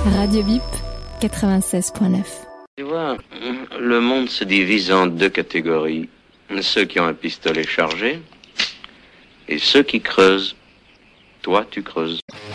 Radio Bip 96.9. Tu vois, le monde se divise en deux catégories. Ceux qui ont un pistolet chargé et ceux qui creusent. Toi, tu creuses.